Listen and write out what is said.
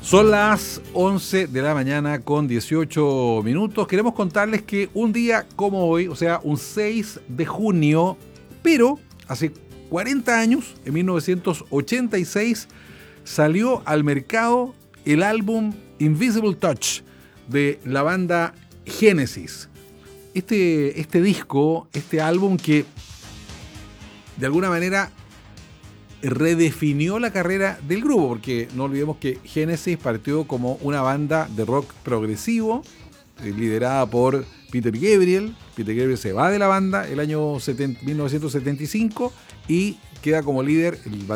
Son las 11 de la mañana con 18 minutos. Queremos contarles que un día como hoy, o sea, un 6 de junio, pero hace 40 años, en 1986, salió al mercado el álbum Invisible Touch de la banda Genesis. Este disco, este álbum que de alguna manera redefinió la carrera del grupo, porque no olvidemos que Genesis partió como una banda de rock progresivo, liderada por Peter Gabriel. Peter Gabriel se va de la banda el año 1975 y queda como líder el